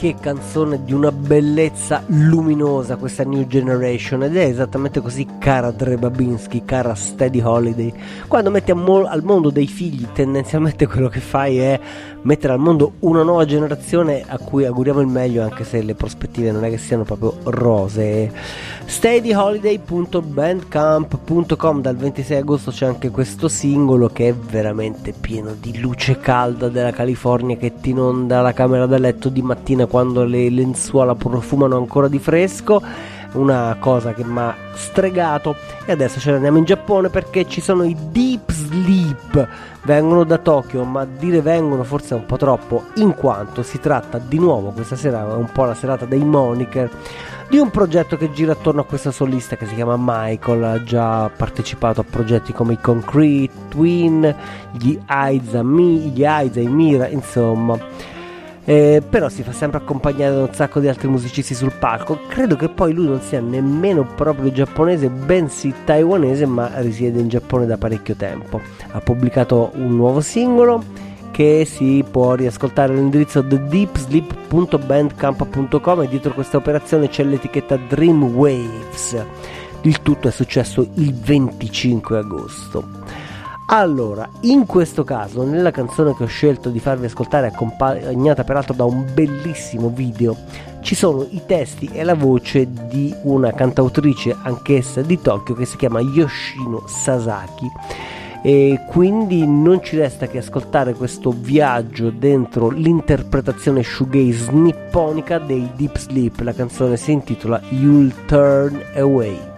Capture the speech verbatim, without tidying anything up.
che canzone di una bellezza luminosa questa New Generation, ed è esattamente così, cara Dre Babinski, cara Steady Holiday. Quando metti mo- al mondo dei figli, tendenzialmente quello che fai è mettere al mondo una nuova generazione a cui auguriamo il meglio, anche se le prospettive non è che siano proprio rosee. steady holiday punto bandcamp punto com, dal ventisei agosto c'è anche questo singolo che è veramente pieno di luce calda della California che ti inonda la camera da letto di mattina quando le lenzuola profumano ancora di fresco. Una cosa che mi ha stregato. E adesso ce ne andiamo in Giappone, perché ci sono i Deep Sleep. Vengono da Tokyo, ma dire vengono forse è un po' troppo, in quanto si tratta di nuovo, questa sera è un po' la serata dei Moniker, di un progetto che gira attorno a questa solista che si chiama Michael. Ha già partecipato a progetti come i Concrete Twin, gli Aiza, Mi, gli Aiza, i Mira, insomma. Eh, però si fa sempre accompagnare da un sacco di altri musicisti sul palco. Credo che poi lui non sia nemmeno proprio giapponese, bensì taiwanese, ma risiede in Giappone da parecchio tempo. Ha pubblicato un nuovo singolo che si può riascoltare all'indirizzo the deep sleep punto bandcamp punto com, e dietro questa operazione c'è l'etichetta Dreamwaves. Il tutto è successo il venticinque agosto. Allora, in questo caso, nella canzone che ho scelto di farvi ascoltare, accompagnata peraltro da un bellissimo video, ci sono i testi e la voce di una cantautrice anch'essa di Tokyo che si chiama Yoshino Sasaki, e quindi non ci resta che ascoltare questo viaggio dentro l'interpretazione shoegaze nipponica dei Deep Sleep. La canzone si intitola You'll Turn Away.